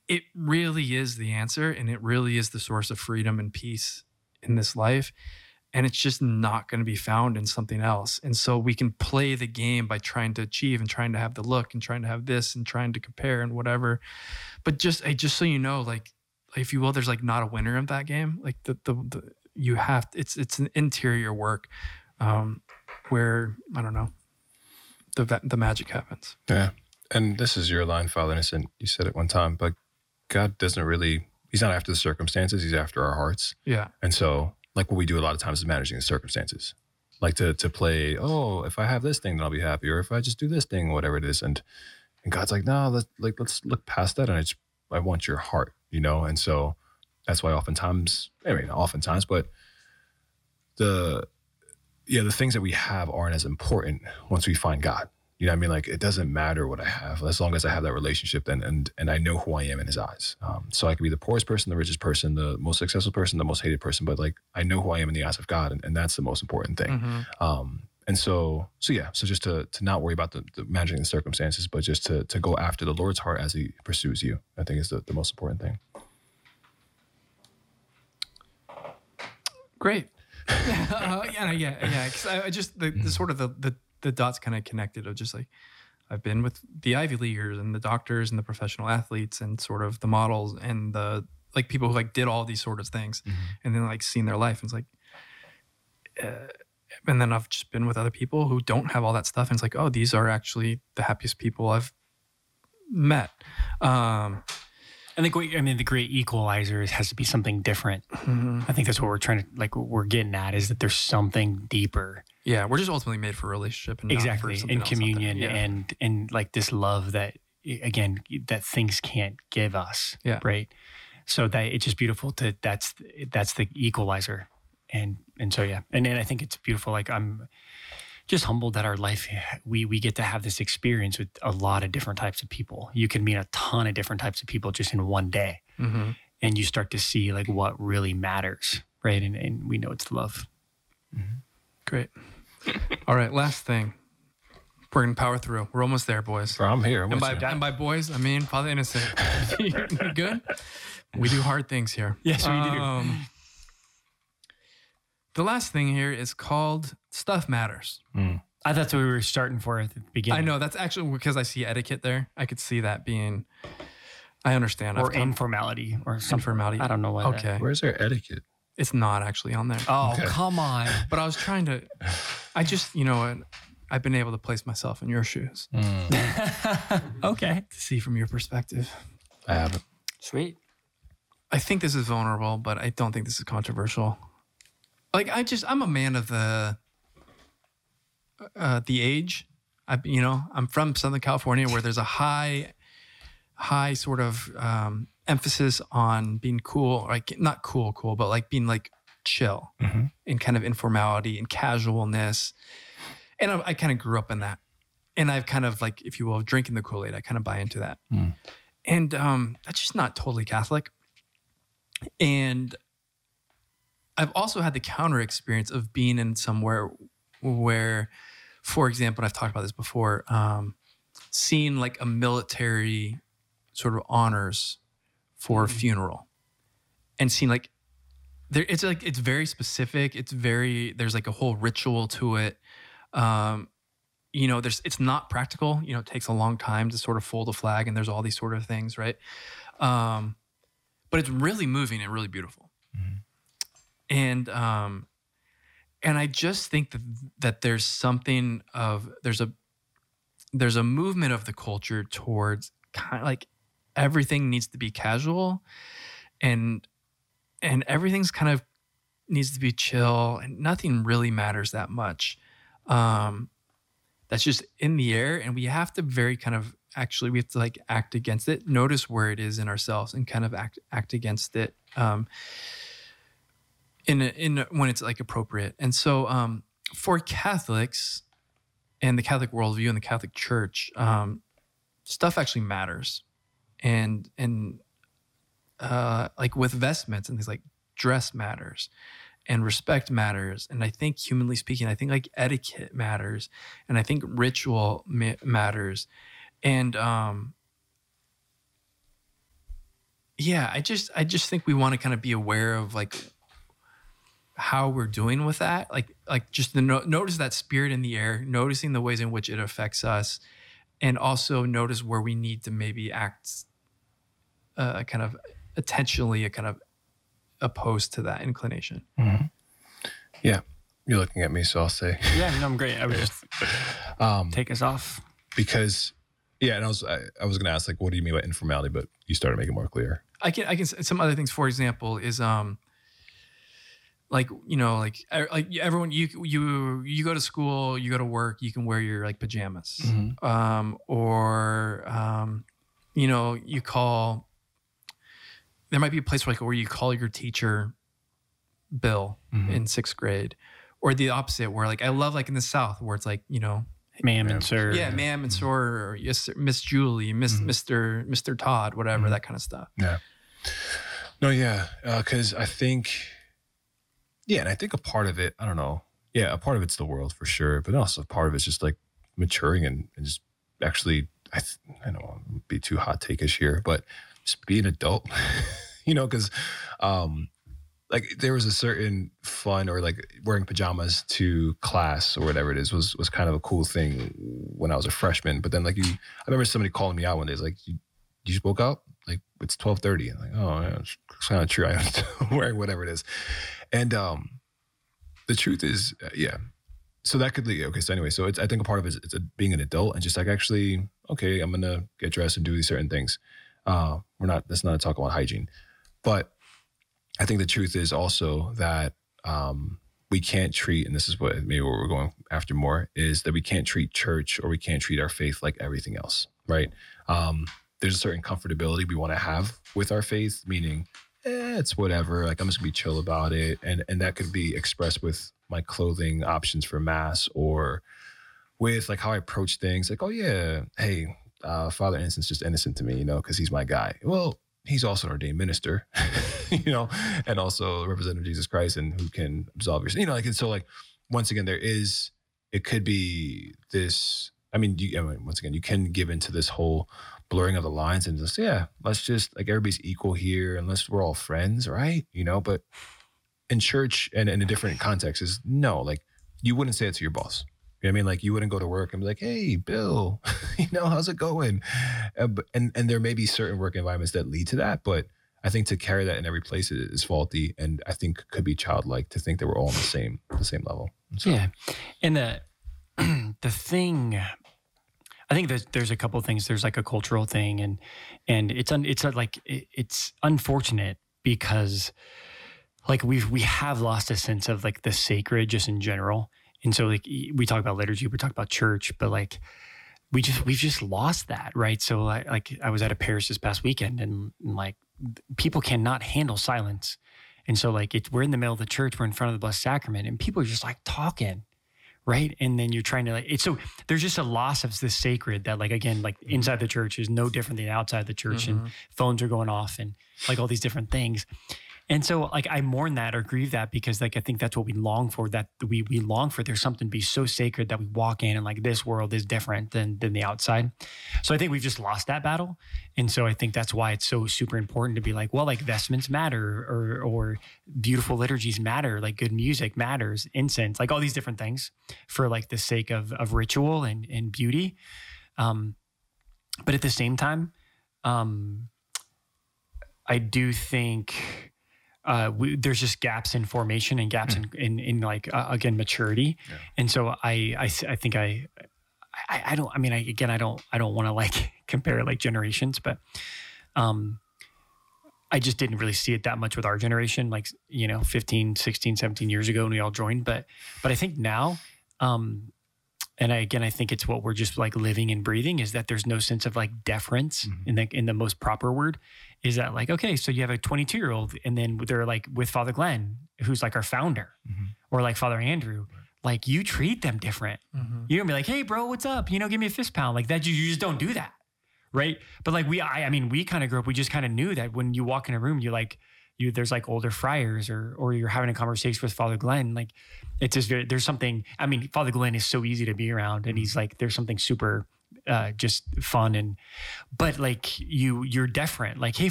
it really is the answer, and it really is the source of freedom and peace in this life. And it's just not going to be found in something else. And so we can play the game by trying to achieve and trying to have the look and trying to have this and trying to compare and whatever. But just so you know, like if you will, there's like not a winner of that game. Like the you have it's an interior work where I don't know the magic happens. Yeah. And this is your line, Father Innocent. You said it one time, but God doesn't really, he's not after the circumstances, he's after our hearts. Yeah. And so, like what we do a lot of times is managing the circumstances. Like to play, oh, if I have this thing, then I'll be happy. Or if I just do this thing, whatever it is. And God's like, no, let's look past that. And I want your heart, you know? And so that's why oftentimes, I mean, not oftentimes, but the things that we have aren't as important once we find God. You know what I mean? Like, it doesn't matter what I have as long as I have that relationship and I know who I am in his eyes. So I could be the poorest person, the richest person, the most successful person, the most hated person, but like, I know who I am in the eyes of God. And that's the most important thing. Mm-hmm. And so just to not worry about the managing the circumstances, but just to go after the Lord's heart as he pursues you, I think is the most important thing. Great. Yeah. Because I just the sort of the dots kind of connected of just like I've been with the Ivy Leaguers and the doctors and the professional athletes and sort of the models and the like people who like did all these sort of things and then like seen their life and it's like and then I've just been with other people who don't have all that stuff and it's like, oh, these are actually the happiest people I've met. I think the great equalizer has to be something different. Mm-hmm. I think that's what we're trying to, like, what we're getting at is that there's something deeper. Yeah, we're just ultimately made for a relationship and exactly not for something in else communion yeah. and like this love that again that things can't give us. Yeah. Right. So that it's just beautiful to that's the equalizer, and so yeah, and I think it's beautiful. Like I'm just humbled that our life, we get to have this experience with a lot of different types of people. You can meet a ton of different types of people just in one day. Mm-hmm. And you start to see like what really matters, right? And we know it's love. Mm-hmm. Great. All right, last thing. We're going to power through. We're almost there, boys. Bro, I'm here. And by boys, I mean Father Innocent. You good? We do hard things here. Yes, we do. The last thing here is called Stuff Matters. Mm. I thought that's what we were starting for at the beginning. I know. That's actually because I see etiquette there. I could see that being, I understand. Or informality or something. Informality. I don't know why. Okay. Where's their etiquette? It's not actually on there. Oh, okay. Come on. But I was trying to, I just, you know what? I've been able to place myself in your shoes. Okay. To see from your perspective. I haven't. Sweet. I think this is vulnerable, but I don't think this is controversial. Like I'm a man of the age. I'm from Southern California where there's a high sort of emphasis on being cool, like not cool, but like being like chill and kind of informality and casualness. And I kind of grew up in that. And I've kind of like, if you will, drinking the Kool-Aid, I kind of buy into that. Mm. And that's just not totally Catholic. And I've also had the counter experience of being in somewhere where, for example, and I've talked about this before, seeing like a military sort of honors for a funeral and seeing like, it's very specific. There's like a whole ritual to it. It's not practical, it takes a long time to sort of fold a flag and there's all these sort of things, right? But it's really moving and really beautiful. Mm-hmm. And I just think that there's something of, there's a movement of the culture towards kind of like everything needs to be casual and everything's kind of needs to be chill and nothing really matters that much. That's just in the air and we have to we have to like act against it, notice where it is in ourselves and kind of act against it. When it's like appropriate. And so for Catholics and the Catholic worldview and the Catholic Church, stuff actually matters. And like with vestments and things like dress matters and respect matters. And I think humanly speaking, I think like etiquette matters. And I think ritual matters. And Yeah, I just think we want to kind of be aware of like how we're doing with that, like just the notice that spirit in the air, noticing the ways in which it affects us, and also notice where we need to maybe act kind of intentionally, kind of opposed to that inclination. Mm-hmm. Yeah, you're looking at me, so I'll say. Yeah, no, I'm great. I would just take us off because, yeah, and I was going to ask like, what do you mean by informality? But you started making it more clear. I can some other things. For example, is like, you know, like everyone, you go to school, you go to work, you can wear your like pajamas, or you know, you call. There might be a place where you call your teacher Bill in 6th grade, or the opposite, where like I love like in the South where it's like, you know, ma'am and sir. Yeah, ma'am and sir, or yes, sir, Miss Julie, Mr. Todd, whatever, that kind of stuff. Yeah. No, yeah, because I think. Yeah, and I think a part of it, I don't know. Yeah, a part of it's the world for sure, but also part of it's just like maturing and just actually, I don't want to be too hot take-ish here, but just be an adult, you know, because like there was a certain fun or like wearing pajamas to class or whatever it is was kind of a cool thing when I was a freshman. But then like I remember somebody calling me out one day, it's like, you just woke up? Like it's 12:30. I'm like, oh, yeah, it's kind of true. I'm wearing whatever it is. And the truth is, yeah. So that could lead. Okay. So anyway, so I think a part of it is being an adult and just like actually, okay, I'm gonna get dressed and do these certain things. That's not a talk about hygiene, but I think the truth is also that we can't treat, and this is what we're going after more, is that we can't treat church or we can't treat our faith like everything else, right? There's a certain comfortability we want to have with our faith, meaning. It's whatever. Like I'm just gonna be chill about it, and that could be expressed with my clothing options for mass, or with like how I approach things. Like, oh yeah, hey, Father Innocent's just innocent to me, you know, because he's my guy. Well, he's also an ordained minister, you know, and also a representative of Jesus Christ, and who can absolve your, you know, like. And so, like, once again, it could be this. I mean, once again, you can give into this whole blurring of the lines and just, yeah, let's just like everybody's equal here unless we're all friends, right? You know, but in church and in a different context is no, like you wouldn't say it to your boss. You know what I mean? Like you wouldn't go to work and be like, hey, Bill, you know, how's it going? And there may be certain work environments that lead to that, but I think to carry that in every place is faulty, and I think could be childlike to think that we're all on the same level. So. Yeah. And the thing, I think there's a couple of things. There's like a cultural thing, and it's unfortunate because like we have lost a sense of like the sacred just in general. And so like we talk about liturgy, we talk about church, but like we've just lost that, right? So like I was at a parish this past weekend, and like people cannot handle silence, and so like we're in the middle of the church, we're in front of the Blessed Sacrament, and people are just like talking. Right. And then you're trying to like, so there's just a loss of this sacred that like, again, like inside the church is no different than outside the church, and phones are going off and like all these different things. And so like, I mourn that or grieve that because like, I think that's what we long for, that we long for. There's something to be so sacred that we walk in and like this world is different than the outside. So I think we've just lost that battle. And so I think that's why it's so super important to be like, well, like vestments matter or beautiful liturgies matter, like good music matters, incense, like all these different things for like the sake of ritual and beauty. But at the same time, I do think there's just gaps in formation and gaps in like again maturity, and so I think I don't want to like compare like generations, but I just didn't really see it that much with our generation, like 15, 16, 17 years ago when we all joined, but I think now. And I think it's what we're just like living and breathing is that there's no sense of like deference in the most proper word is that like, okay, so you have a 22-year-old and then they're like with Father Glenn, who's like our founder or like Father Andrew, like you treat them different. You're gonna be like, hey bro, what's up? Give me a fist pound like that. You just don't do that. Right. But like we kind of grew up, we just kind of knew that when you walk in a room, there's like older friars or you're having a conversation with Father Glenn. Like it's just there's something, Father Glenn is so easy to be around and he's like, there's something super just fun. But like you're deferent, like, hey,